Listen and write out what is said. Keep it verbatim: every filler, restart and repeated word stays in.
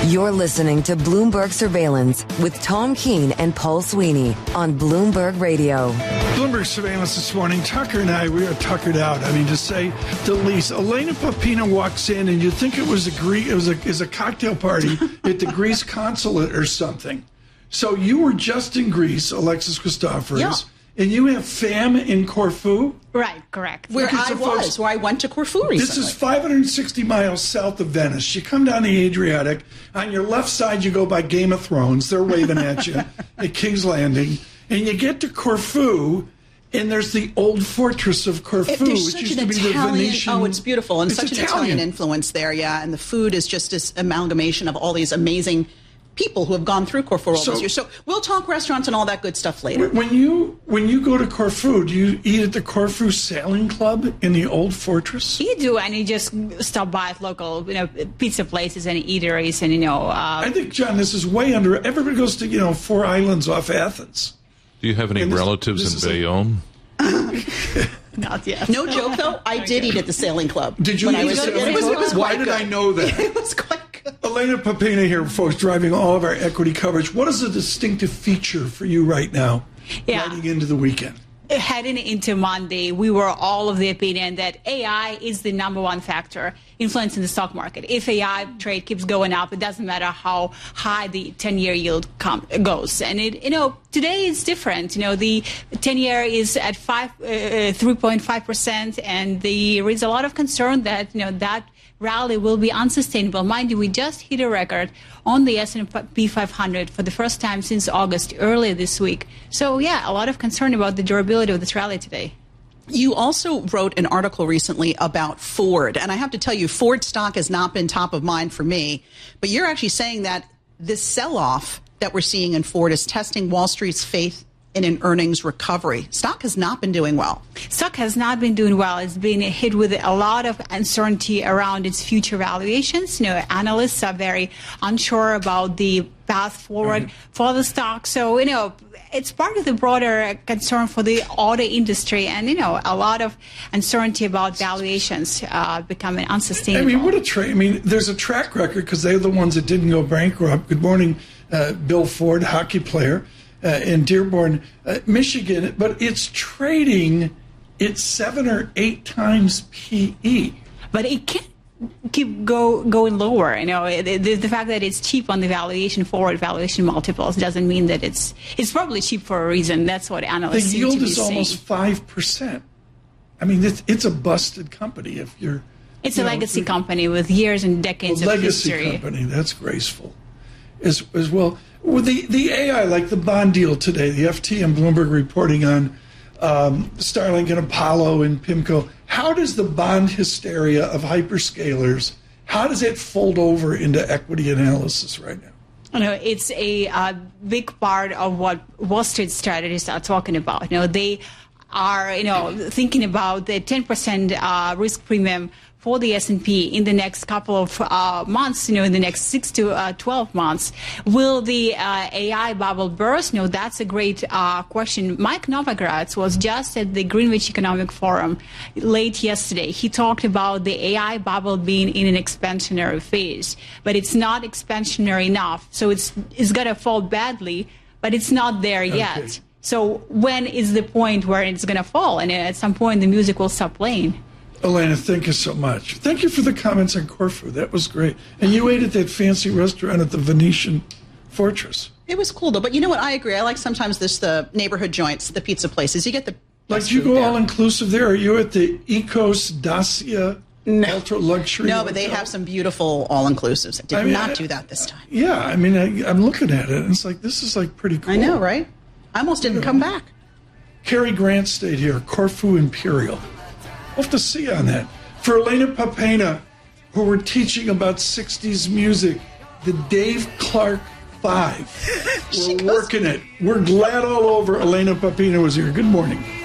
You're listening to Bloomberg Surveillance with Tom Keene and Paul Sweeney on Bloomberg Radio. Bloomberg Surveillance this morning. Tucker and I, we are tuckered out. I mean, to say the least. Elena Popina walks in, and you'd think it was a Greek, it was a, is a cocktail party at the Greece consulate or something. So you were just in Greece, Alexis Christoforous. Yeah. And you have fam in Corfu? Right, correct. Where Okay, I so was, folks, where I went to Corfu recently. This is five hundred sixty miles south of Venice. You come down the Adriatic. On your left side, you go by Game of Thrones. They're waving at you at King's Landing. And you get to Corfu, and there's the old fortress of Corfu, It, there's which such used an to be the Italian, Venetian. oh, it's beautiful, and It's such Italian. an Italian influence there, yeah. And the food is just this amalgamation of all these amazing people who have gone through Corfu all So- those years. So we'll talk restaurants and all that good stuff later. When you when you go to Corfu, do you eat at the Corfu Sailing Club in the old fortress? You do, and you just stop by at local, you know, pizza places and eateries, and you know. Uh, I think, John, this is way under. Everybody goes to, you know, four islands off Athens. Do you have any And this- relatives this in is a- Bayonne? not yet. No joke, though, I did eat at the sailing club. Did you when eat I was at the it was, it was Why quite did good. I know that? It was quite good. Elena Popina here, folks, driving all of our equity coverage. What is the distinctive feature for you right now, Yeah. riding into the weekend? Heading into Monday, we were all of the opinion that A I is the number one factor influencing the stock market. If A I trade keeps going up, it doesn't matter how high the ten-year yield com- goes. And it, you know, today it's different. You know, the ten-year is at five, uh, three point five percent, and there is a lot of concern that you know that rally will be unsustainable. Mind you, we just hit a record on the S and P five hundred for the first time since August, earlier this week. So, yeah, a lot of concern about the durability of this rally today. You also wrote an article recently about Ford, and I have to tell you, Ford stock has not been top of mind for me, but you're actually saying that this sell-off that we're seeing in Ford is testing Wall Street's faith in an earnings recovery. Stock has not been doing well. Stock has not been doing well. It's been hit with a lot of uncertainty around its future valuations. You know, analysts are very unsure about the path forward mm-hmm. for the stock. So, you know, it's part of the broader concern for the auto industry, and, you know, a lot of uncertainty about valuations uh, becoming unsustainable. I mean, what a trade. I mean, there's a track record because they're the ones that didn't go bankrupt. Good morning, uh, Bill Ford, hockey player. Uh, in Dearborn, uh, Michigan, but it's trading at seven or eight times P E. But it can't keep go going lower. You know, the, the fact that it's cheap on the valuation forward valuation multiples doesn't mean that it's it's probably cheap for a reason. That's what analysts The seem yield to be is almost saying. five percent. I mean, it's, it's a busted company if you're. It's you a know, legacy company with years and decades a of legacy history. company. That's graceful, as as well. Well, the, the A I, like the bond deal today, the F T and Bloomberg reporting on um, Starlink and Apollo and PIMCO. How does the bond hysteria of hyperscalers, how does it fold over into equity analysis right now? You know, it's a uh, big part of what Wall Street strategists are talking about. You know, they are, you know, thinking about the ten percent uh, risk premium for the S and P in the next couple of uh, months, you know, in the next six to uh, twelve months. Will the uh, A I bubble burst? You know, that's a great uh, question. Mike Novogratz was just at the Greenwich Economic Forum late yesterday. He talked about the A I bubble being in an expansionary phase, but it's not expansionary enough. So it's it's going to fall badly, but it's not there Okay. yet. So when is the point where it's going to fall? And at some point, the music will stop playing. Elena, thank you so much. Thank you for the comments on Corfu. That was great. And you ate at that fancy restaurant at the Venetian Fortress. It was cool, though. But you know what? I agree. I like sometimes this the neighborhood joints, the pizza places. You get the Like, do you go all inclusive there? Are you at the Ecos Dacia No. ultra luxury? No, but they hotel? have some beautiful all-inclusives. I did I mean, not I- do that this time. Yeah, I mean, I, I'm looking at it, and it's like, this is like pretty cool. I know, right? I almost didn't come back. Cary Grant stayed here, Corfu Imperial. We'll have to see on that. For Elena Popina, who we're teaching about sixties music, the Dave Clark Five. We're She goes- working it. We're glad all over Elena Popina was here. Good morning.